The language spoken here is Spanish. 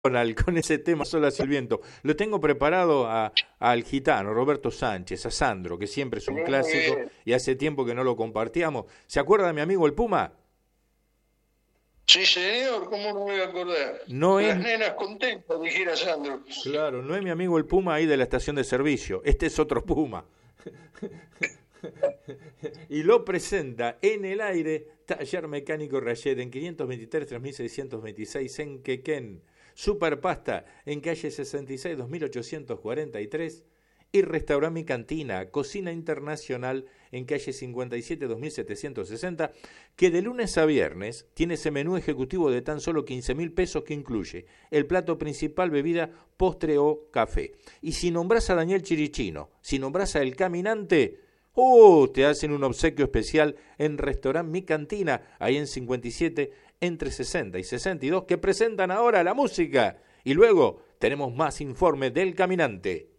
con ese tema solo hacia el viento. Lo tengo preparado al gitano, Roberto Sánchez, a Sandro, que siempre es un Muy clásico bien. y hace tiempo que no lo compartíamos. ¿Se acuerda de mi amigo el Puma? Sí, señor, ¿cómo no me voy a acordar? No es, Las nenas contentas, dijera Sandro. claro, no es mi amigo el Puma ahí de la estación de servicio. Este es otro Puma. Y lo presenta en el aire Taller Mecánico Rayet en 523-3626 en Quequén. Superpasta en calle 66 2843 y Restaurant Mi Cantina, Cocina Internacional en calle 57 2760, que de lunes a viernes tiene ese menú ejecutivo de tan solo 15.000 pesos que incluye el plato principal, bebida, postre o café. Y si nombras a Daniel Chirichino, si nombras a El Caminante, te hacen un obsequio especial en Restaurant Mi Cantina, ahí en 57, entre 60 y 62, que presentan ahora la música. Y luego tenemos más informe del Caminante.